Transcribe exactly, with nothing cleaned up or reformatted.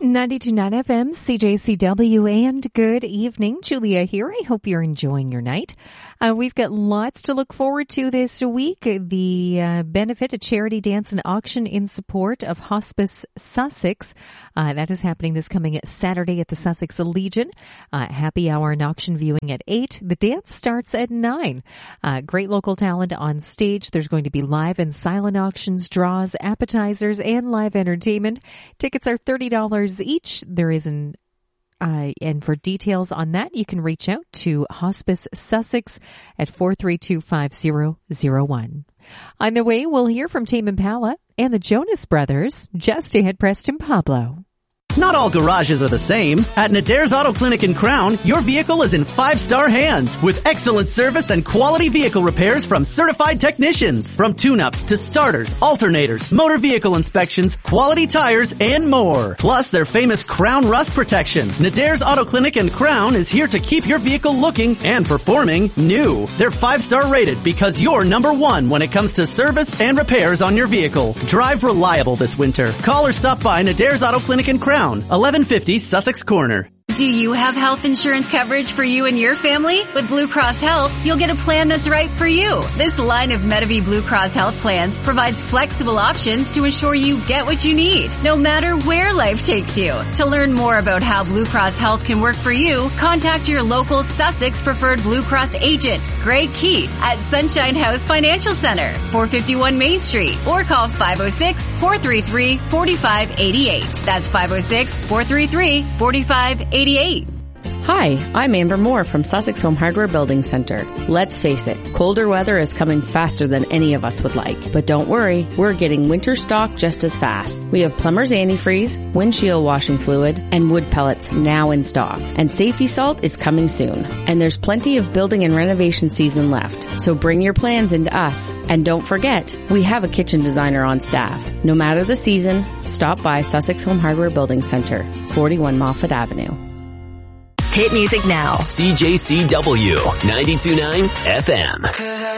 ninety-two point nine F M, C J C W, and good evening. Julia here. I hope you're enjoying your night. Uh, we've got lots to look forward to this week. The uh, benefit, a charity dance and auction in support of Hospice Sussex. Uh, that is happening this coming Saturday at the Sussex Legion. Uh, happy hour and auction viewing at eight. The dance starts at nine. Uh, great local talent on stage. There's going to be live and silent auctions, draws, appetizers, and live entertainment. Tickets are thirty dollars each. There is an Uh, and for details on that, you can reach out to Hospice Sussex at four three two, five zero zero one. On the way, we'll hear from Tame Impala and the Jonas Brothers just ahead Preston Pablo. Not all garages are the same. At Nadare's Auto Clinic in Crown, your vehicle is in five-star hands with excellent service and quality vehicle repairs from certified technicians. From tune-ups to starters, alternators, motor vehicle inspections, quality tires, and more. Plus their famous Crown Rust Protection. Nadare's Auto Clinic in Crown is here to keep your vehicle looking and performing new. They're five-star rated because you're number one when it comes to service and repairs on your vehicle. Drive reliable this winter. Call or stop by Nadare's Auto Clinic in Crown. eleven fifty Sussex Corner. Do you have health insurance coverage for you and your family? With Blue Cross Health, you'll get a plan that's right for you. This line of Medavie Blue Cross Health plans provides flexible options to ensure you get what you need, no matter where life takes you. To learn more about how Blue Cross Health can work for you, contact your local Sussex Preferred Blue Cross agent, Greg Keith, at Sunshine House Financial Center, four fifty-one Main Street, or call five oh six, four three three, four five eight eight. That's five oh six, four three three, four five eight eight. Hi, I'm Amber Moore from Sussex Home Hardware Building Center. Let's face it, colder weather is coming faster than any of us would like. But don't worry, we're getting winter stock just as fast. We have Plumber's Antifreeze, windshield washing fluid, and wood pellets now in stock. And safety salt is coming soon. And there's plenty of building and renovation season left. So bring your plans into us. And don't forget, we have a kitchen designer on staff. No matter the season, stop by Sussex Home Hardware Building Center, forty-one Moffat Avenue. Hit music now. C J C W ninety-two point nine F M.